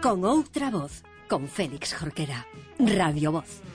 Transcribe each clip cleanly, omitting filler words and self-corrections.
Con outra voz, con Félix Jorquera. Radio Voz.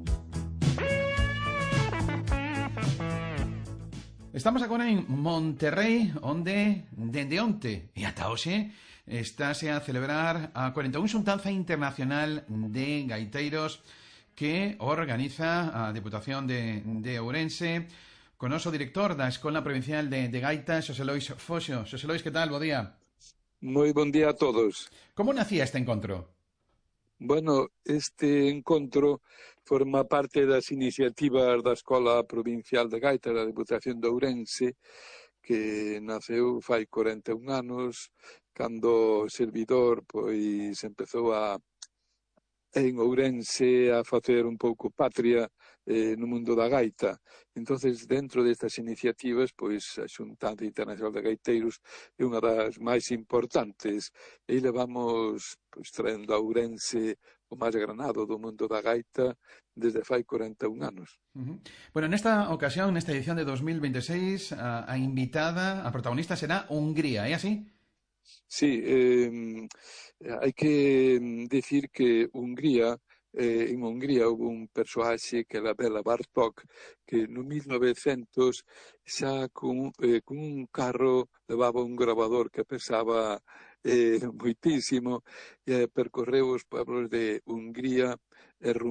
Estamos agora en Monterrey, onde, dende onte e ata hoxe, estáse a celebrar a 41 Xuntanza Internacional de Gaiteiros que organiza a Deputación de Ourense, con o noso director da Escola Provincial de Gaitas, Xosé Lois Foxo. Xosé Lois, que tal? Bo día. Moi bon día a todos. Como nacía este encontro? Bueno, este encontro forma parte das iniciativas da Escola Provincial de Gaita da Deputación de Ourense, que naceu fai 41 anos, cando o servidor pois empezou en Ourense a facer un pouco patria no mundo da gaita. Entonces, dentro destas iniciativas, pois a Xuntanza Internacional de Gaiteiros é unha das máis importantes e levamos pois traendo a Ourense o máis granado do mundo da gaita desde fai 41 anos. Bueno, nesta ocasión, nesta edición de 2026, a invitada, a protagonista será Hungría, é así? Sí, hai que decir que en Hungría houve un persoaxe que era Béla Bartók, que no 1900 xa con un carro levaba un gravador que pesaba moitísimo e percorreu os pueblos de Hungría e